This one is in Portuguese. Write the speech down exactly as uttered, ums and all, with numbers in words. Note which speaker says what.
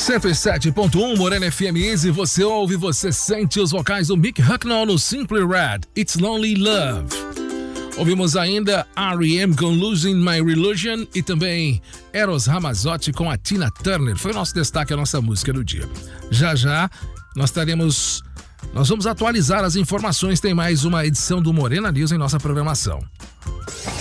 Speaker 1: cento e sete ponto um Morena F M Easy, você ouve, você sente os vocais do Mick Hucknall no Simply Red, It's Lonely Love. Ouvimos ainda R E M com Losing My Religion e também Eros Ramazzotti com a Tina Turner. Foi o nosso destaque, a nossa música do dia. Já já nós teremos, nós vamos atualizar as informações, tem mais uma edição do Morena News em nossa programação.